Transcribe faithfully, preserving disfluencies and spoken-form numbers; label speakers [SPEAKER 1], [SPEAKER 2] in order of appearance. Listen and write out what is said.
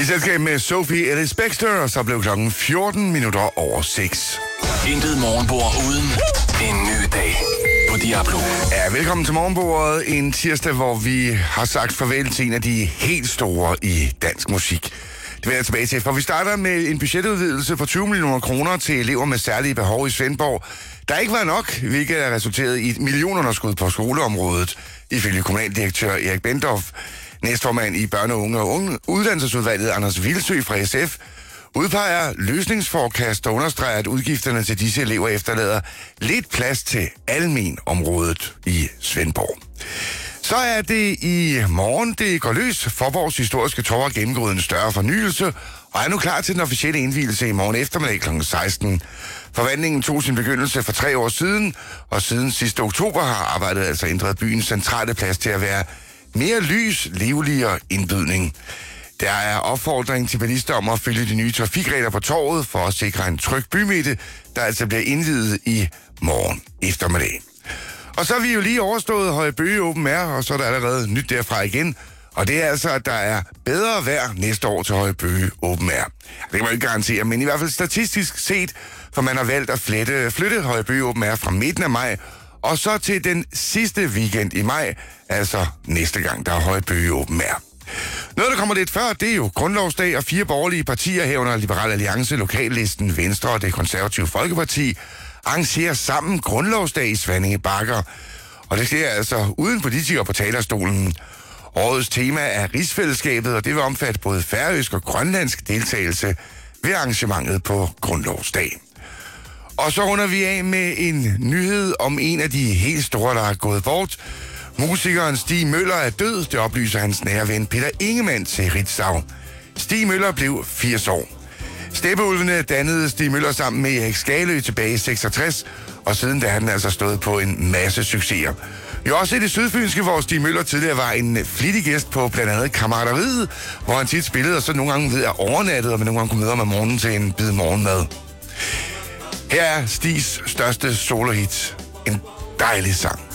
[SPEAKER 1] I selskab med Sophie Ellis Bextor, og så blev klokken fjorten minutter over seks.
[SPEAKER 2] Intet morgenbord uden en ny dag på Diablo.
[SPEAKER 1] Ja, velkommen til morgenbordet. En tirsdag, hvor vi har sagt farvel til en af de helt store i dansk musik. Det vender jeg tilbage til, for vi starter med en budgetudvidelse på tyve millioner kroner til elever med særlige behov i Svendborg. Der ikke var nok, hvilket er resulteret i et millionunderskud på skoleområdet, ifølge kommunaldirektør Erik Bendorf. Næstformand i Børne-, Unge og Unge Uddannelsesudvalget Anders Vilsø fra S F udpeger løsningsforkast og understreger, at udgifterne til disse elever efterlader lidt plads til almenområdet i Svendborg. Så er det i morgen, det går løs. Forborgs historiske torv har gennemgået en større fornyelse, og er nu klar til den officielle indvielse i morgen eftermiddag klokken seksten. Forvandlingen tog sin begyndelse for tre år siden, og siden sidste oktober har arbejdet altså ændret byens centrale plads til at være mere lys, livligere indbydning. Der er opfordring til bilister om at følge de nye trafikregler på torvet for at sikre en tryg bymidte, der altså bliver indviet i morgen eftermiddag. Og så er vi jo lige overstået Høje Bøge Open Air, og så er der allerede nyt derfra igen. Og det er altså, at der er bedre vejr næste år til Høje Bøge Open Air. Det kan man jo ikke garantere, men i hvert fald statistisk set, for man har valgt at flette, flytte Høje Bøge Open Air fra midten af maj, og så til den sidste weekend i maj, altså næste gang, der er Høje Bøge Open Air. Noget, der kommer lidt før, det er jo grundlovsdag, og fire borgerlige partier herunder Liberal Alliance, Lokallisten, Venstre og Det Konservative Folkeparti arrangerer sammen grundlovsdag i Svanninge Bakker. Og det sker altså uden politikere på talerstolen. Årets tema er rigsfællesskabet, og det vil omfatte både færøsk og grønlandsk deltagelse ved arrangementet på grundlovsdag. Og så runder vi af med en nyhed om en af de helt store, der er gået bort. Musikeren Stig Møller er død, det oplyser hans nære ven Peter Ingemann til Ritzau. Stig Møller blev firs år. Steppeulvene dannede Stig Møller sammen med Erik Skalø tilbage i seksogtres, og siden da har den altså stået på en masse succeser. Jo også i det sydfynske, hvor Stig Møller tidligere var en flittig gæst på blandt andet Kammeraderiet, hvor han tit spillede, og så nogle gange ved at overnattet, og man nogle gange kunne møde om morgenen til en bid morgenmad. Her er Stigs største solohit. En dejlig sang.